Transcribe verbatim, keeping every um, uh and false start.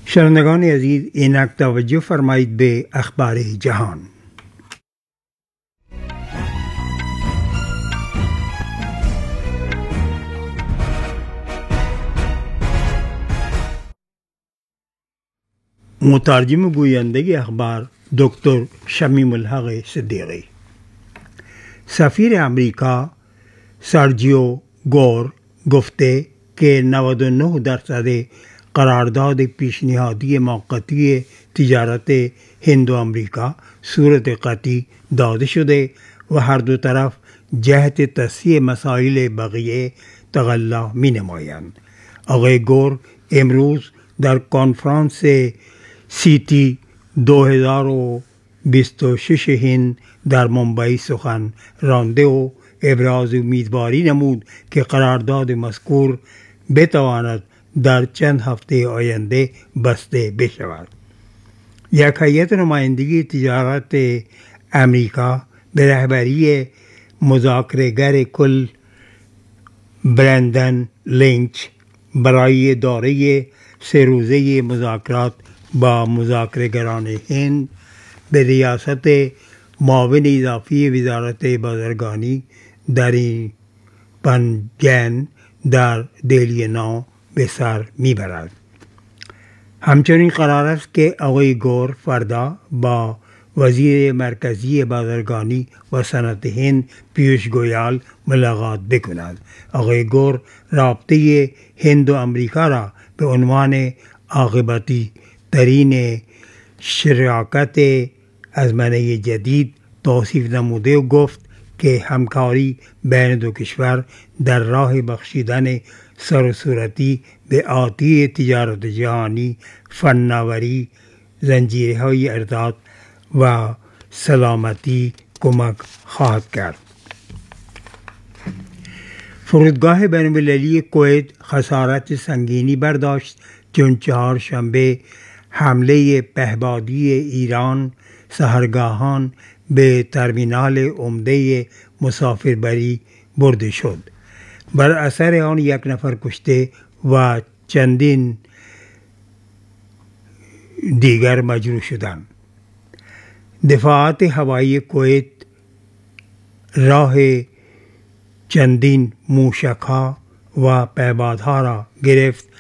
شنوندگان عزیز، اینک توجه فرمایید به اخبار جهان. مترجم و گوینده اخبار دکتر شمیم الحق صدیقی. سفیر امریکا سرجیو گور گفته که نود و نه درصد قرارداد پیشنهادی موقتی تجارت هند و آمریکا صورت قطعی داده شده و هر دو طرف جهت تصحیح مسائل بقیه تقلا می نمایند. آقای گور امروز در کنفرانس سیتی دو هزار و بیست و شش هند در ممبئی سخن رانده و ابراز امیدواری نمود که قرارداد مذکور بتواند در چند هفته آینده بسته بشود. یک هیئت نمایندگی تجارت امریکا به رهبری مذاکره‌گر کل برندن لینچ برای دوره سه روزه مذاکرات با مذاکره‌گران هند به ریاست معاون اضافی وزارت بازرگانی در پنجن در دهلی نو به سر میبرد. همچنین قرار است که آقای گور فردا با وزیر مرکزی بازرگانی و صنعت هند پیوش گویل ملاقات بکند. آقای گور رابطه هند و امریکا را به عنوان عاقبتی ترین شراکت ازمنه جدید توصیف نموده و گفت که همکاری بین دو کشور در راه بخشیدن سر و صورتی به آتی تجارت جهانی، فناوری، زنجیرهای ارتباط و سلامتی کمک خواهد کرد. فرودگاه بین المللی کویت خسارت سنگینی برداشت چون چهارشنبه حمله پهپادی ایران سحرگاهان به ترمینال عمده مسافربری برده شد. بر اثر آن یک نفر کشته و چندین دیگر مجروح شدند. دفاعات هوایی کویت راه چندین موشک‌ها و پهپادها را گرفت